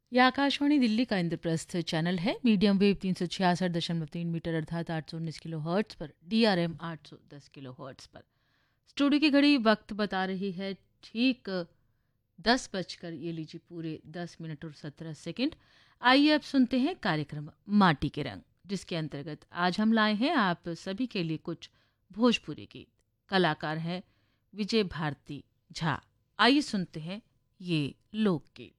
यह आकाशवाणी दिल्ली का इंद्रप्रस्थ चैनल है। मीडियम वेव 366.3 मीटर अर्थात 819 किलो हर्ट्स पर, DRM 810 किलो हर्ट्स पर। स्टूडियो की घड़ी वक्त बता रही है ठीक 10 बजकर ये लीजिए पूरे 10 मिनट और 17 सेकंड। आइए अब सुनते हैं कार्यक्रम माटी के रंग, जिसके अंतर्गत आज हम लाए हैं आप सभी के लिए कुछ भोजपुरी गीत। कलाकार हैं विजय भारती झा। आइए सुनते हैं ये लोकगीत।